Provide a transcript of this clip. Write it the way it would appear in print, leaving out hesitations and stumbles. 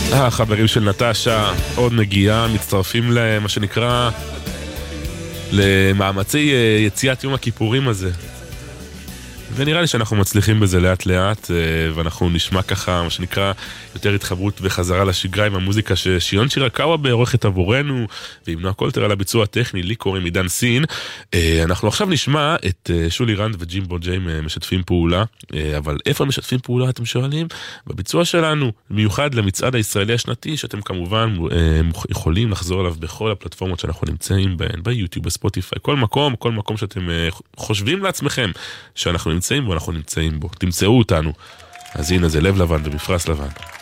החברים של נטשה, עוד נגיעה, מצטרפים למה שנקרא למאמצי יציאת יום הכיפורים הזה. ונראה לי שאנחנו מצליחים בזה לאט לאט, ואנחנו נשמע ככה, מה שנקרא, יותר התחברות וחזרה לשגרה עם המוזיקה ששיון שירקאווה בעורכת עבורנו, ועם נועה קולטר על הביצוע הטכני, לי קוראים עידן סין. אנחנו עכשיו נשמע את שולי רנד וג'ימבו ג'יי משתפים פעולה, אבל איפה הם משתפים פעולה, אתם שואלים? בביצוע שלנו, מיוחד למצעד הישראלי השנתי, שאתם כמובן יכולים לחזור עליו בכל הפלטפורמות שאנחנו נמצאים בהן, ביוטיוב, בספוטיפיי, כל מקום שאתם חושבים לעצמכם שאנחנו נמצאים בו, אנחנו נמצאים בו. תמצאו אותנו. אז הנה זה לב לבן ומפרש לבן.